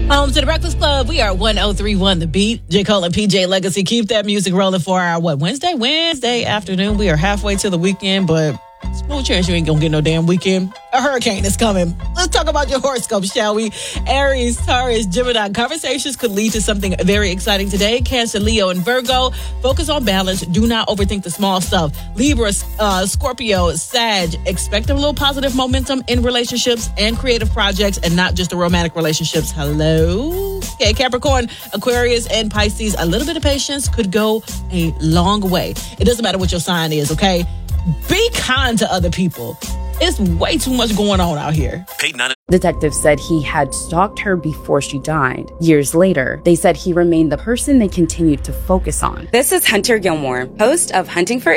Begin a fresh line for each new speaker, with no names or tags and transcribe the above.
Home to the Breakfast Club. We are 1031 The Beat. J. Cole and PJ Legacy. Keep that music rolling for our, Wednesday afternoon. We are halfway to the weekend, but smooth chance you ain't gonna get no damn weekend. A hurricane is coming. Let's talk about your horoscope, shall we? Aries, Taurus, Gemini. Conversations could lead to something very exciting today. Cancer, Leo, and Virgo. Focus on balance. Do not overthink the small stuff. Libra, Scorpio, Sag. Expect a little positive momentum in relationships and creative projects and not just the romantic relationships. Hello? Okay, Capricorn, Aquarius, and Pisces. A little bit of patience could go a long way. It doesn't matter what your sign is, okay? Be kind to other people. It's way too much going on out here.
Detectives said he had stalked her before she died. Years later, they said he remained the person they continued to focus on.
This is Hunter Gilmore, host of Hunting for